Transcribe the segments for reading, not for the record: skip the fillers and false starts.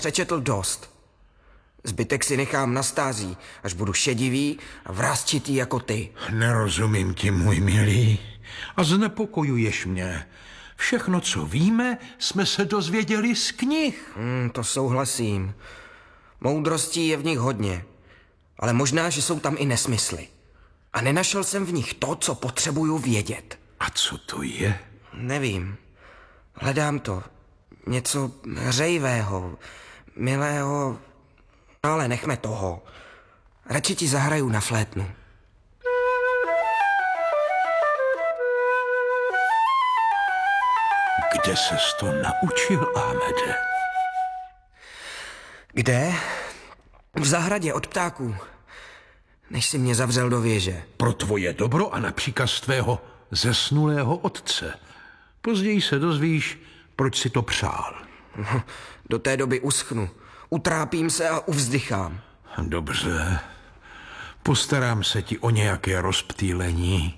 přečetl dost. Zbytek si nechám na stází, až budu šedivý a vrásčitý jako ty. Nerozumím ti, můj milý, a znepokojuješ mě. Všechno, co víme, jsme se dozvěděli z knih. To souhlasím. Moudrostí je v nich hodně, ale možná, že jsou tam i nesmysly. A nenašel jsem v nich to, co potřebuju vědět. A co to je? Nevím. Hledám to. Něco hřejivého, milého, ale nechme toho. Radši ti zahraju na flétnu. Kde ses to naučil, Ahmede? Kde? V zahradě od ptáků. Než si mě zavřel do věže. Pro tvoje dobro a na příkaz tvého zesnulého otce. Později se dozvíš, proč si to přál. Do té doby uschnu. Utrápím se a uvzdychám. Dobře. Postarám se ti o nějaké rozptýlení.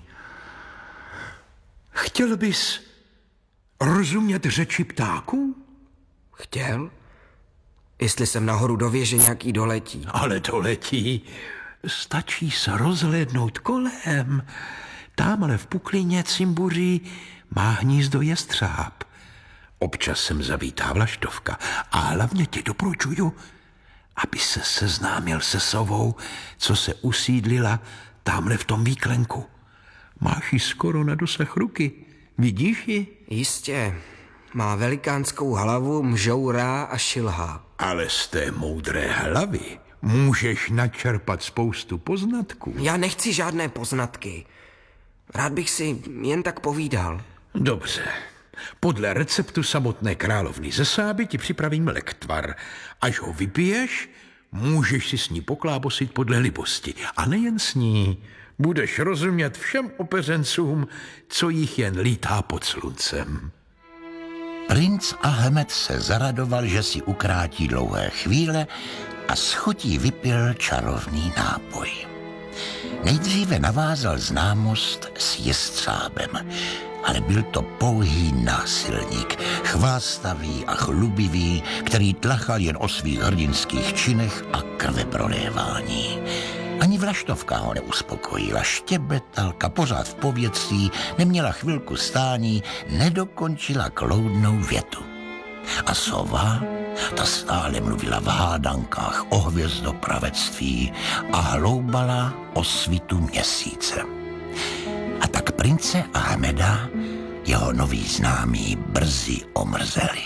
Chtěl bys rozumět řeči ptáků? Chtěl? Jestli sem nahoru do věže nějaký doletí. Ale doletí. Stačí se rozhlédnout kolem. Támhle v puklině cimbuří má hnízdo jestřáb. Občas sem zavítá vlaštovka a hlavně ti doporučuju, aby se seznámil se sovou, co se usídlila támhle v tom výklenku. Máš ji skoro na dosah ruky. Vidíš ji? Jistě. Má velikánskou hlavu, mžourá a šilhá. Ale z té moudré hlavy můžeš načerpat spoustu poznatků. Já nechci žádné poznatky. Rád bych si jen tak povídal. Dobře. Podle receptu samotné královny ze Sáby ti připravím lektvar. Až ho vypiješ, můžeš si s ní poklábosit podle libosti. A nejen s ní. Budeš rozumět všem opeřencům, co jich jen lítá pod sluncem. Princ Ahmed se zaradoval, že si ukrátí dlouhé chvíle a s chutí vypil čarovný nápoj. Nejdříve navázal známost s jestřábem, ale byl to pouhý násilník, chvástavý a chlubivý, který tlachal jen o svých hrdinských činech a krveprolévání. Ani vlaštovka ho neuspokojila, štěbetalka pořád v povětří, neměla chvilku stání, nedokončila kloudnou větu. A sova, ta stále mluvila v hádankách o hvězdopravectví a hloubala o svitu měsíce. A tak prince Ahmeda jeho noví známí brzy omrzeli.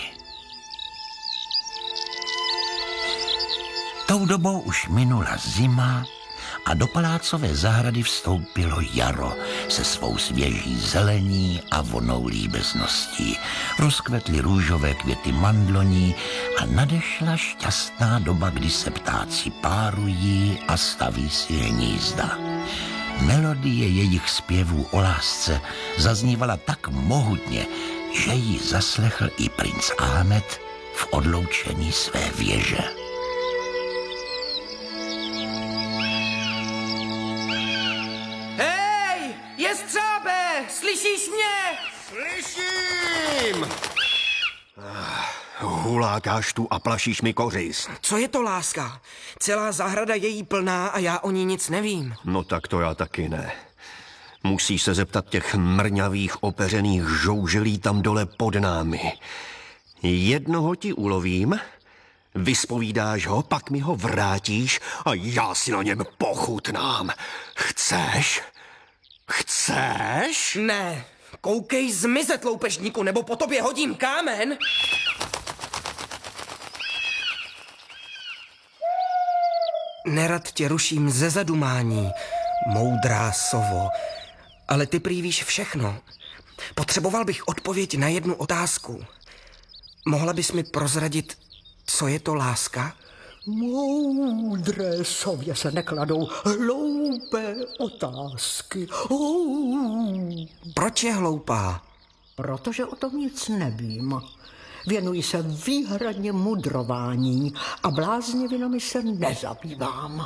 Tou dobou už minula zima a do palácové zahrady vstoupilo jaro se svou svěží zelení a vonou líbezností. Rozkvetly růžové květy mandloní a nadešla šťastná doba, kdy se ptáci párují a staví si hnízda. Melodie jejich zpěvů o lásce zaznívala tak mohutně, že ji zaslechl i princ Ahmed v odloučení své věže. Hej, jestřábe, slyšíš mě? Slyším! Hulákáš tu a plašíš mi kořist. Co je to láska? Celá zahrada je jí plná a já o ní nic nevím. No tak to já taky ne. Musíš se zeptat těch mrňavých opeřených žouželí tam dole pod námi. Jednoho ti ulovím, vyspovídáš ho, pak mi ho vrátíš a já si na něm pochutnám. Chceš? Chceš? Ne, koukej zmizet, loupežníku, nebo po tobě hodím kámen. Nerad tě ruším ze zadumání, moudrá sovo, ale ty prý víš všechno. Potřeboval bych odpověď na jednu otázku. Mohla bys mi prozradit, co je to láska? Moudré sově se nekladou hloupé otázky. Proč je hloupá? Protože o tom nic nevím. Věnuji se výhradně mudrování a bláznivinami se nezabývám.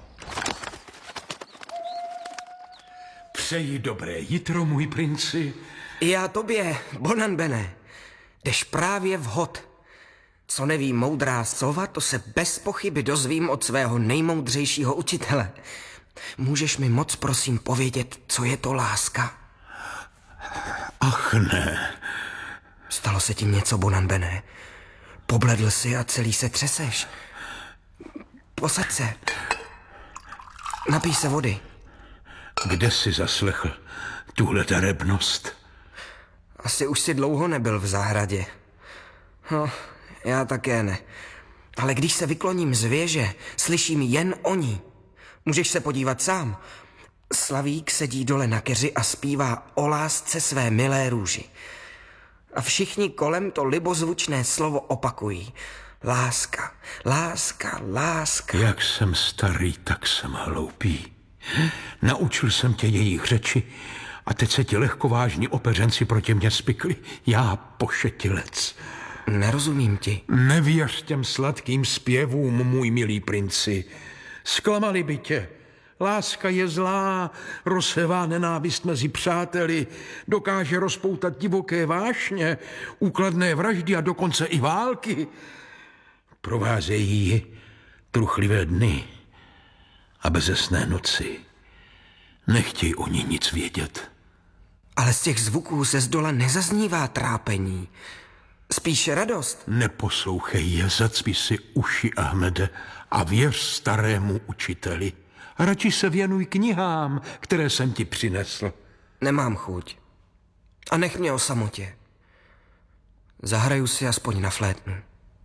Přeji dobré jitro, můj princi. Já tobě, Bonanbene. Jdeš právě vhod. Co neví moudrá sova, to se bez pochyby dozvím od svého nejmoudřejšího učitele. Můžeš mi moc prosím povědět, co je to láska? Ach ne. Stalo se tím něco, Bonanbene? Pobledl jsi a celý se třeseš. Posaď se. Napij se vody. Kde jsi zaslechl tuhle darebnost? Asi už si dlouho nebyl v zahradě. No, já také ne. Ale když se vykloním z věže, slyším jen o ní. Můžeš se podívat sám. Slavík sedí dole na keři a zpívá o lásce své milé růži. A všichni kolem to libozvučné slovo opakují. Láska, láska, láska. Jak jsem starý, tak jsem hloupý. Naučil jsem tě jejich řeči a teď se ti lehkovážní opeřenci proti mně spikli. Já pošetilec. Nerozumím ti. Nevěř těm sladkým zpěvům, můj milý princi. Zklamali by tě. Láska je zlá, rozsevá nenávist mezi přáteli, dokáže rozpoutat divoké vášně, úkladné vraždy a dokonce i války. Provázejí ji truchlivé dny a bezesné noci. Nechtěj o ní nic vědět. Ale z těch zvuků se zdola nezaznívá trápení. Spíše radost. Neposlouchej je, zacpi si uši, Ahmede, a věř starému učiteli. A radši se věnuj knihám, které jsem ti přinesl. Nemám chuť. A nech mě o samotě. Zahraju si aspoň na flétnu.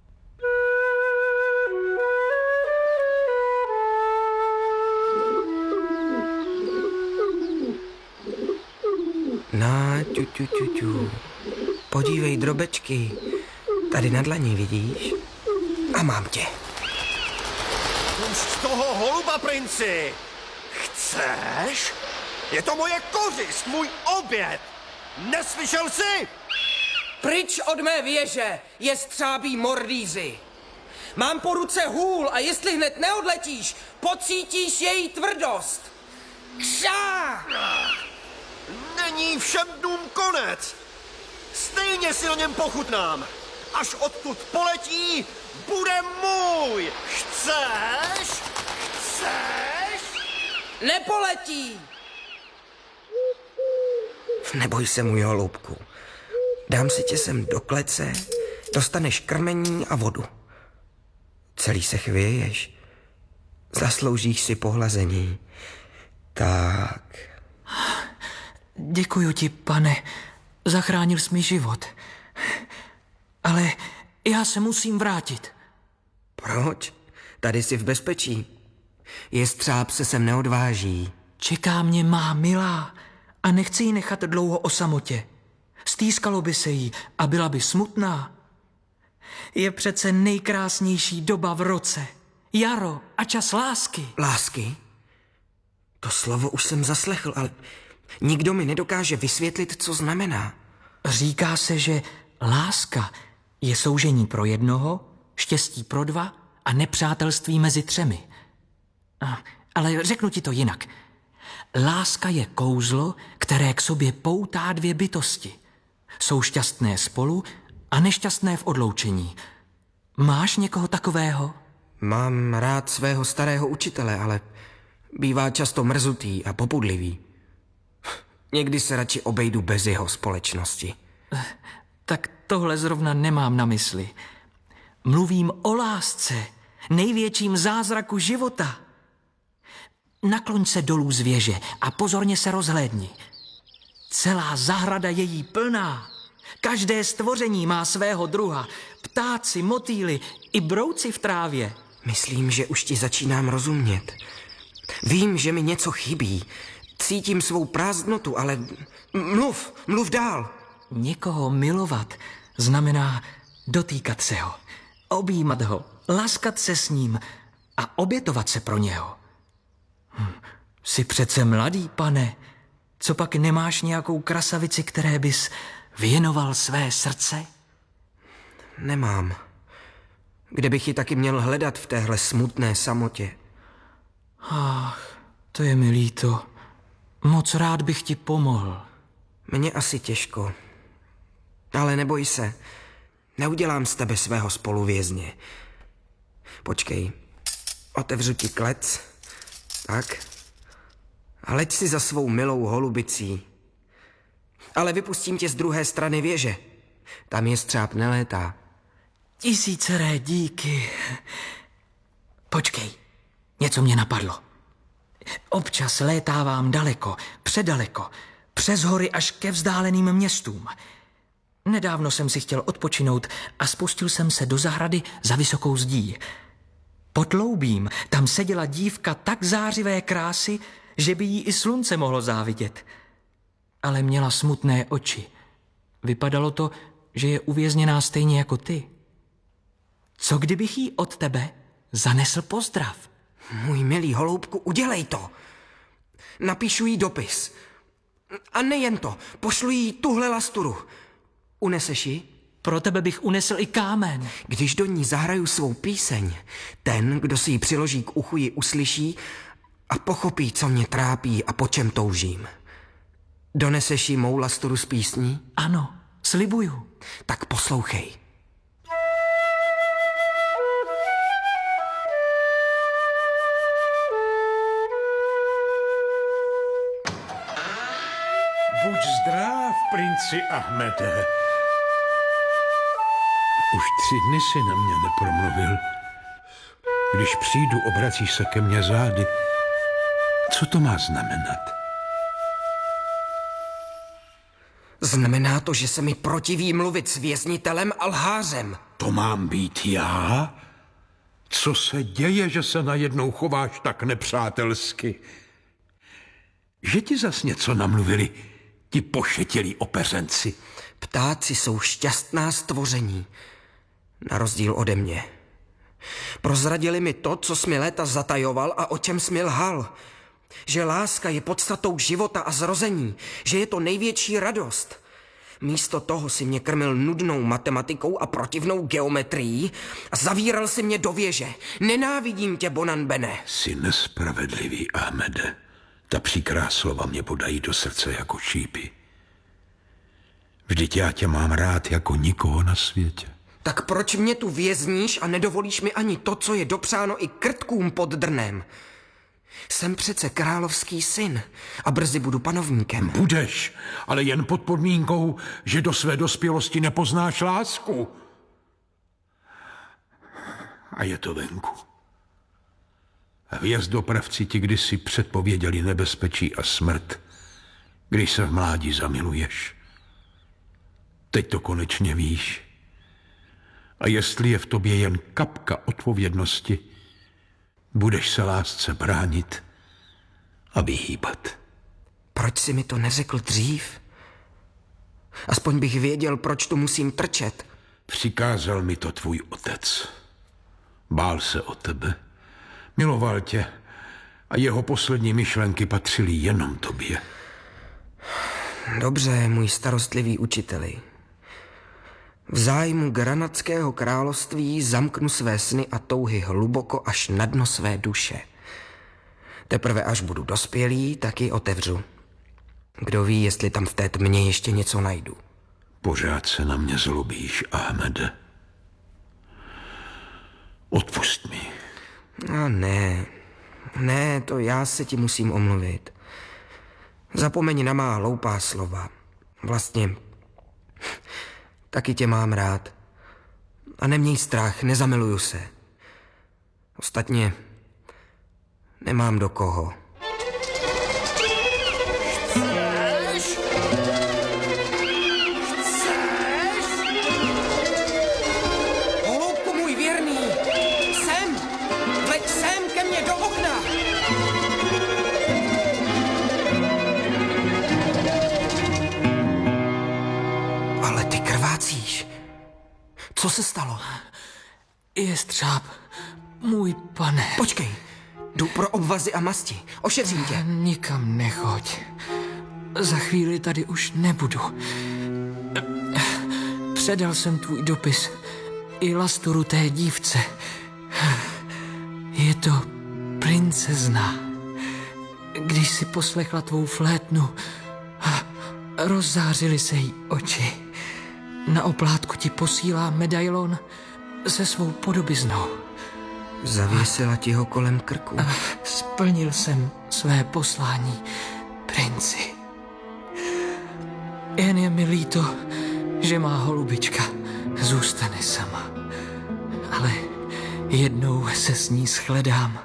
Na, ťu. Podívej, drobečky. Tady na dlaní, vidíš? A mám tě. Pusť toho holuba, princi! Chceš? Je to moje kořist, můj oběd! Neslyšel jsi? Pryč od mé věže, jestřábí mordýzy. Mám po ruce hůl a jestli hned neodletíš, pocítíš její tvrdost. Kšá! Není všem dnům konec! Stejně si na něm pochutnám! Až odtud poletí, bude můj! Chceš? Chceš? Nepoletí! Neboj se, můj holubku. Dám si tě sem do klece, dostaneš krmení a vodu. Celý se chvěješ. Zasloužíš si pohlazení. Tak. Děkuju ti, pane. Zachránil jsi mi život. Ale já se musím vrátit. Proč? Tady jsi v bezpečí. Jestřáb se sem neodváží. Čeká mě má milá a nechci ji nechat dlouho o samotě. Stýskalo by se jí a byla by smutná. Je přece nejkrásnější doba v roce. Jaro a čas lásky. Lásky? To slovo už jsem zaslechl, ale nikdo mi nedokáže vysvětlit, co znamená. Říká se, že láska je soužení pro jednoho, štěstí pro dva a nepřátelství mezi třemi. Ale řeknu ti to jinak. Láska je kouzlo, které k sobě poutá dvě bytosti. Jsou šťastné spolu a nešťastné v odloučení. Máš někoho takového? Mám rád svého starého učitele, ale bývá často mrzutý a popudlivý. Někdy se radši obejdu bez jeho společnosti. Tak tohle zrovna nemám na mysli. Mluvím o lásce, největším zázraku života. Nakloň se dolů z věže a pozorně se rozhlédni. Celá zahrada je jí plná. Každé stvoření má svého druha. Ptáci, motýly i brouci v trávě. Myslím, že už ti začínám rozumět. Vím, že mi něco chybí. Cítím svou prázdnotu, ale mluv dál. Někoho milovat znamená dotýkat se ho, objímat ho, laskat se s ním a obětovat se pro něho. Jsi přece mladý, pane. Co pak nemáš nějakou krasavici, které bys věnoval své srdce? Nemám. Kde bych ji taky měl hledat v téhle smutné samotě? Ach, to je mi líto. Moc rád bych ti pomohl. Mně asi těžko. Ale neboj se. Neudělám z tebe svého spoluvězně. Počkej, otevřu ti klec. Tak. A leď si za svou milou holubicí. Ale vypustím tě z druhé strany věže. Tam jestřáb nelétá. Tisíceré díky. Počkej, něco mě napadlo. Občas létávám daleko, předaleko, přes hory až ke vzdáleným městům. Nedávno jsem si chtěl odpočinout a spustil jsem se do zahrady za vysokou zdí. Pod loubím tam seděla dívka tak zářivé krásy, že by jí i slunce mohlo závidět. Ale měla smutné oči. Vypadalo to, že je uvězněná stejně jako ty. Co kdybych jí od tebe zanesl pozdrav? Můj milý holoubku, udělej to. Napíšu jí dopis. A nejen to, pošlu jí tuhle lasturu. Uneseš ji? Pro tebe bych unesl i kámen. Když do ní zahraju svou píseň, ten, kdo si ji přiloží k uchu, ji uslyší a pochopí, co mě trápí a po čem toužím. Doneseš jí mou lasturu s písní? Ano, slibuju. Tak poslouchej. Buď zdrav, princi Ahmede. Už 3 dny si na mě nepromluvil. Když přijdu, obracíš se ke mně zády. Co to má znamenat? Znamená to, že se mi protiví mluvit s věznitelem a lhářem. To mám být já? Co se děje, že se najednou chováš tak nepřátelsky? Že ti zas něco namluvili ti pošetilí opeřenci? Ptáci jsou šťastná stvoření, na rozdíl ode mě. Prozradili mi to, co jsi mi léta zatajoval a o čem jsi mi lhal. Že láska je podstatou života a zrození, že je to největší radost. Místo toho si mě krmil nudnou matematikou a protivnou geometrií a zavíral si mě do věže. Nenávidím tě, Bonanbene. Jsi nespravedlivý, Ahmede. Ta příkrá slova mě podají do srdce jako šípy. Vždyť já tě mám rád jako nikoho na světě. Tak proč mě tu vězníš a nedovolíš mi ani to, co je dopřáno i krtkům pod drnem? Jsem přece královský syn a brzy budu panovníkem. Budeš, ale jen pod podmínkou, že do své dospělosti nepoznáš lásku. A je to venku. Hvězdopravci ti kdysi předpověděli nebezpečí a smrt, když se v mládí zamiluješ. Teď to konečně víš. A jestli je v tobě jen kapka odpovědnosti, budeš se lásce bránit a vyhýbat. Proč jsi mi to neřekl dřív? Aspoň bych věděl, proč tu musím trčet. Přikázal mi to tvůj otec. Bál se o tebe, miloval tě a jeho poslední myšlenky patřily jenom tobě. Dobře, můj starostlivý učiteli. V zájmu Granadského království zamknu své sny a touhy hluboko až na dno své duše. Teprve až budu dospělý, tak ji otevřu. Kdo ví, jestli tam v té tmě ještě něco najdu. Pořád se na mě zlobíš, Ahmede. Odpust mi. A ne, to já se ti musím omluvit. Zapomeň na má hloupá slova. Vlastně taky tě mám rád. A neměj strach, nezamiluju se. Ostatně nemám do koho. Holoubku můj věrný, sem, vleď sem ke mně do okna. Ale ty krvácíš. Co se stalo? Jestřáb, můj pane. Počkej, jdu pro obvazy a masti. Ošetřím tě. Nikam nechoď. Za chvíli tady už nebudu. Předal jsem tvůj dopis i lasturu té dívce. Je to princezna. Když si poslechla tvou flétnu, rozzářily se jí oči. Na oplátku ti posílám medailon se svou podobiznou. Zavěsila ti ho kolem krku. Splnil jsem své poslání, princi. Jen je mi líto, že má holubička zůstane sama. Ale jednou se s ní shledám.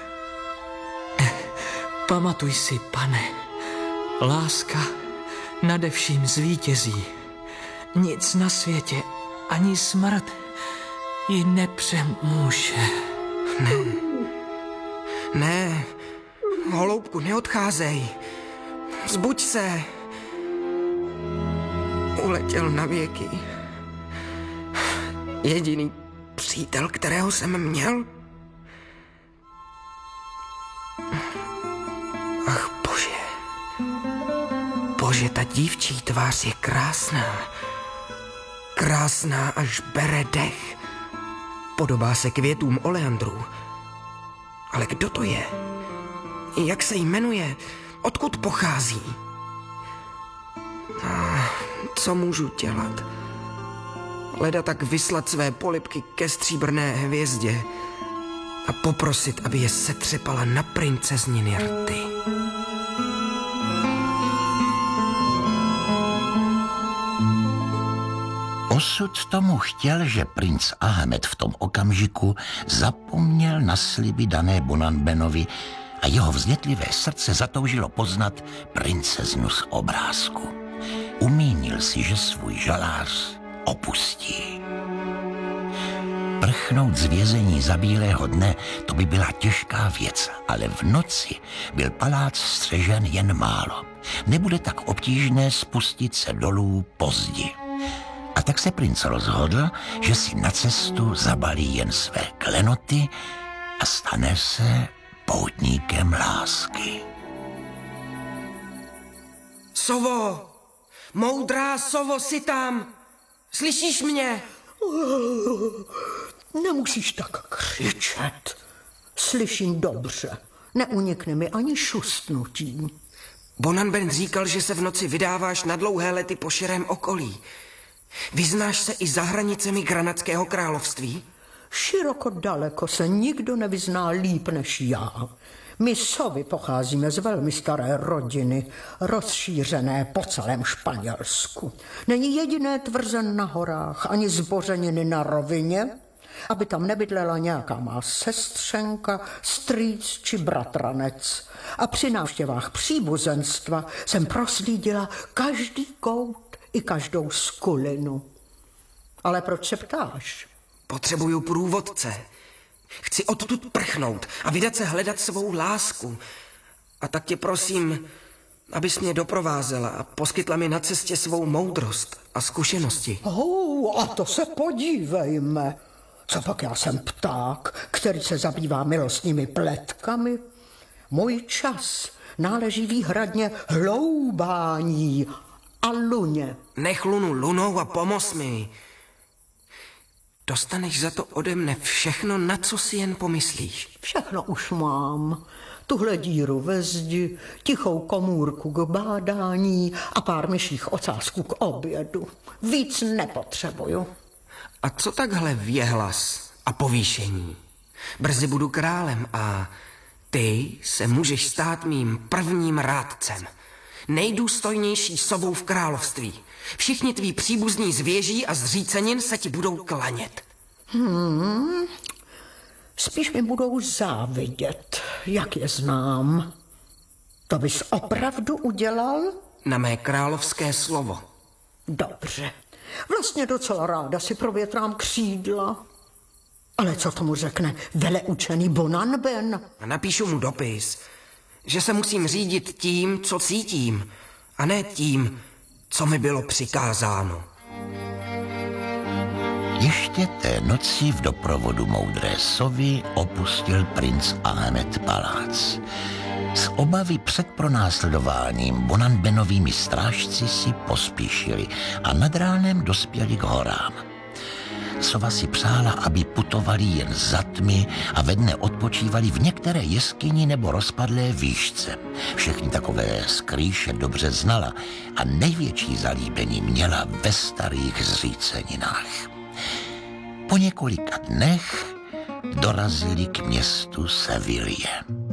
Pamatuj si, pane, láska nade vším zvítězí. Nic na světě, ani smrt ji nepřemůže. Ne, holoubku, neodcházej. Zbuď se. Uletěl na věky. Jediný přítel, kterého jsem měl. Ach, bože. Bože, ta dívčí tvář je krásná. Krásná, až bere dech. Podobá se květům oleandru. Ale kdo to je? Jak se jmenuje? Odkud pochází? Co můžu dělat? Leda tak vyslat své polibky ke stříbrné hvězdě a poprosit, aby je setřepala na princezniny rty. Osud tomu chtěl, že princ Ahmed v tom okamžiku zapomněl na sliby dané Bonanbenovi a jeho vznětlivé srdce zatoužilo poznat princeznu z obrázku. Umínil si, že svůj žalář opustí. Prchnout z vězení za bílého dne, to by byla těžká věc, ale v noci byl palác střežen jen málo. Nebude tak obtížné spustit se dolů pozdě. A tak se princ rozhodl, že si na cestu zabalí jen své klenoty a stane se poutníkem lásky. Sovo! Moudrá sovo, jsi tam! Slyšíš mě? Nemusíš tak křičet. Slyším dobře. Neunikne mi ani šustnutí. Bonanben říkal, že se v noci vydáváš na dlouhé lety po širém okolí. Vyznáš se i za hranicemi Granadského království? Široko daleko se nikdo nevyzná líp než já. My sovy pocházíme z velmi staré rodiny, rozšířené po celém Španělsku. Není jediné tvrzen na horách, ani zbořeniny na rovině, aby tam nebydlela nějaká má sestřenka, strýc či bratranec. A při návštěvách příbuzenstva jsem proslídila každý kout i každou skulinu. Ale proč se ptáš? Potřebuju průvodce. Chci odtud prchnout a vydat se hledat svou lásku. A tak tě prosím, abys mě doprovázela a poskytla mi na cestě svou moudrost a zkušenosti. A to se podívejme. Co pak já jsem pták, který se zabývá milostnými pletkami? Můj čas náleží výhradně hloubání a luně. Nech lunu lunou a pomoz mi. Dostaneš za to ode mne všechno, na co si jen pomyslíš. Všechno už mám. Tuhle díru ve zdi, tichou komůrku k bádání a pár myších ocásků k obědu. Víc nepotřebuju. A co takhle věhlas a povýšení? Brzy budu králem a ty se můžeš stát mým prvním rádcem. Nejdůstojnější sobou v království. Všichni tví příbuzní z věží a zřícenin se ti budou klanět. Spíš mi budou závidět, jak je znám. To bys opravdu udělal? Na mé královské slovo. Dobře. Vlastně docela ráda si provětrám křídla. Ale co tomu řekne veleučený Bonanben? A napíšu mu dopis, že se musím řídit tím, co cítím, a ne tím, co mi bylo přikázáno. Ještě té noci v doprovodu moudré sovy opustil princ Ahmed palác. Z obavy před pronásledováním Bonanbenovými strážci si pospíšili a nad ránem dospěli k horám. Sova si přála, aby putovali jen za tmy a ve dne odpočívali v některé jeskyni nebo rozpadlé výšce. Všechny takové skrýše dobře znala a největší zalíbení měla ve starých zříceninách. Po několika dnech dorazili k městu Sevilie.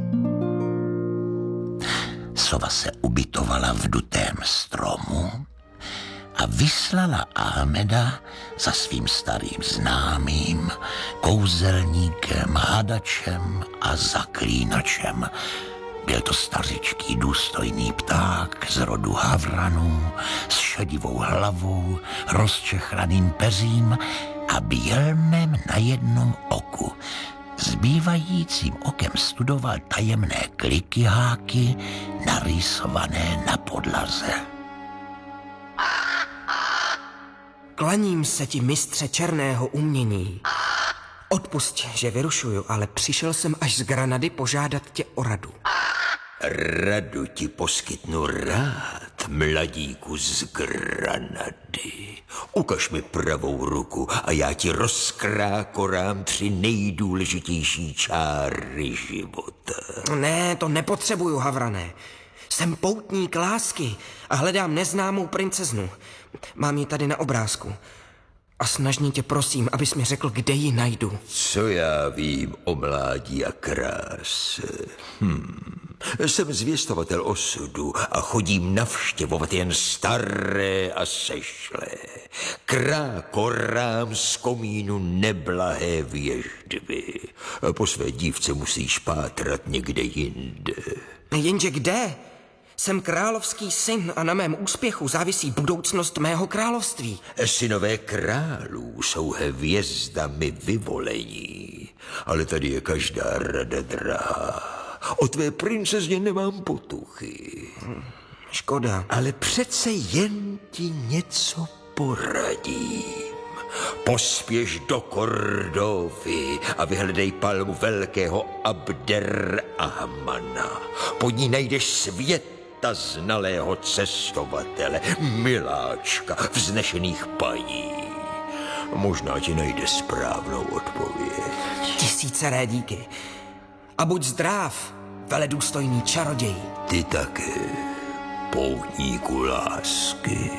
Sova se ubytovala v dutém stromu a vyslala Ahmeda za svým starým známým, kouzelníkem, hádačem a zaklínačem. Byl to stařičký důstojný pták z rodu havranů, s šedivou hlavou, rozčechraným peřím a bělmem na jednom oku. Zbývajícím okem studoval tajemné klikyháky narýsované na podlaze. Klaním se ti, mistře černého umění. Odpusť, že vyrušuju, ale přišel jsem až z Granady požádat tě o radu. Radu ti poskytnu rád, mladíku z Granady. Ukaž mi pravou ruku a já ti rozkrákorám 3 nejdůležitější čáry života. Ne, to nepotřebuju, havrané. Jsem poutník lásky a hledám neznámou princeznu. Mám ji tady na obrázku. A snažně tě prosím, abys mi řekl, kde ji najdu. Co já vím o mládí a kráse? Jsem zvěstovatel osudu a chodím navštěvovat jen staré a sešlé. Krákorám z komínu neblahé věždvy. Po své dívce musíš pátrat někde jinde. Jenže kde? Jsem královský syn a na mém úspěchu závisí budoucnost mého království. Synové králů jsou hvězdami vyvolení, ale tady je každá rada drahá. O tvé princezně nemám potuchy. Škoda. Ale přece jen ti něco poradím. Pospěš do Kordovy a vyhledej palmu velkého Abderrahmana. Pod ní najdeš světa znalého cestovatele, miláčka vznešených paní. Možná ti najde správnou odpověď. 1000 díky. A buď zdrav, veledůstojný čaroděj. Ty také, poutníku lásky.